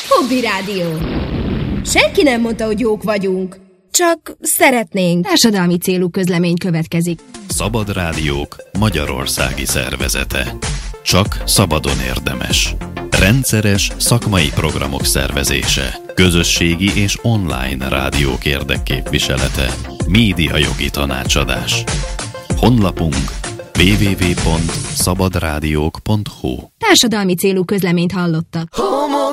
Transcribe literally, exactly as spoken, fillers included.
Hobby Rádió. Senki nem mondta, hogy jók vagyunk. Csak szeretnénk. Társadalmi célú közlemény következik. Szabad Rádiók magyarországi szervezete. Csak szabadon érdemes. Rendszeres szakmai programok szervezése. Közösségi és online rádiók érdekképviselete. Médiajogi tanácsadás. Honlapunk double-u double-u double-u pont szabadrádiók pont hu. Társadalmi célú közleményt hallottak.